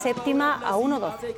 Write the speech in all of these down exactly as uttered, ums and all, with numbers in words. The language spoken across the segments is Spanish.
Séptima a uno doce.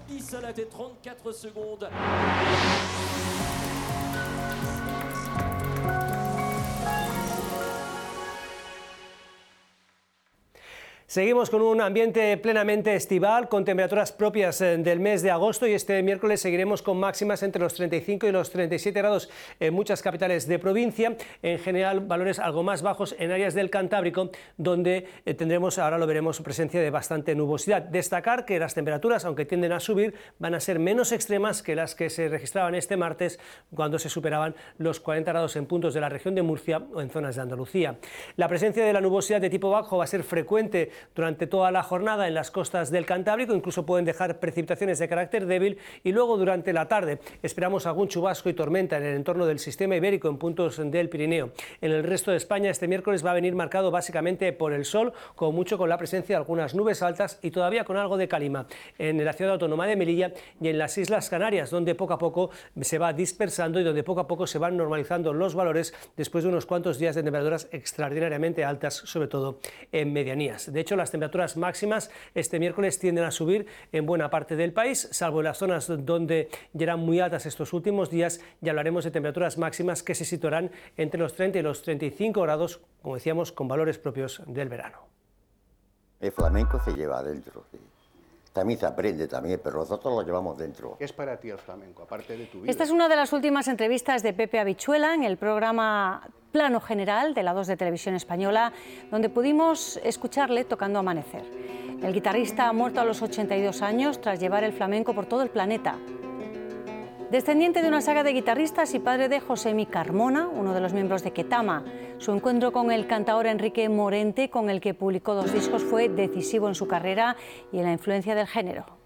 Seguimos con un ambiente plenamente estival, con temperaturas propias del mes de agosto, y este miércoles seguiremos con máximas entre los treinta y cinco y los treinta y siete grados en muchas capitales de provincia. En general, valores algo más bajos en áreas del Cantábrico, donde tendremos, ahora lo veremos, presencia de bastante nubosidad. Destacar que las temperaturas, aunque tienden a subir, van a ser menos extremas que las que se registraban este martes, cuando se superaban los cuarenta grados en puntos de la región de Murcia o en zonas de Andalucía. La presencia de la nubosidad de tipo bajo va a ser frecuente durante toda la jornada en las costas del Cantábrico, incluso pueden dejar precipitaciones de carácter débil, y luego durante la tarde esperamos algún chubasco y tormenta en el entorno del sistema ibérico en puntos del Pirineo. En el resto de España este miércoles va a venir marcado básicamente por el sol, como mucho con la presencia de algunas nubes altas y todavía con algo de calima en la ciudad autónoma de Melilla y en las Islas Canarias, donde poco a poco se va dispersando y donde poco a poco se van normalizando los valores después de unos cuantos días de temperaturas extraordinariamente altas, sobre todo en medianías. De hecho, las temperaturas máximas este miércoles tienden a subir en buena parte del país, salvo en las zonas donde ya eran muy altas estos últimos días. Ya hablaremos de temperaturas máximas que se situarán entre los treinta y los treinta y cinco grados, como decíamos, con valores propios del verano. El flamenco se lleva adentro, sí. También se aprende también, pero nosotros lo llevamos dentro. ¿Qué es para ti el flamenco, aparte de tu vida? Esta es una de las últimas entrevistas de Pepe Habichuela en el programa Plano General de la dos de Televisión Española, donde pudimos escucharle tocando Amanecer. El guitarrista ha muerto a los ochenta y dos años tras llevar el flamenco por todo el planeta. Descendiente de una saga de guitarristas y padre de Josemi Carmona, uno de los miembros de Ketama. Su encuentro con el cantaor Enrique Morente, con el que publicó dos discos, fue decisivo en su carrera y en la influencia del género.